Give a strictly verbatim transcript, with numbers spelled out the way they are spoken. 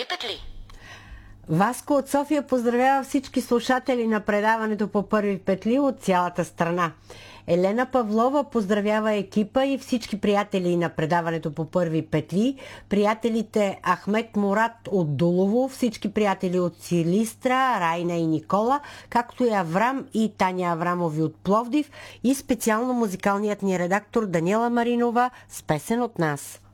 петли. Васко от София поздравява всички слушатели на предаването по първи петли от цялата страна. Елена Павлова поздравява екипа и всички приятели на предаването по първи петли, приятелите Ахмет Мурат от Дулово, всички приятели от Силистра, Райна и Никола, както и Аврам и Таня Аврамови от Пловдив и специално музикалният ни редактор Даниела Маринова с песен от нас.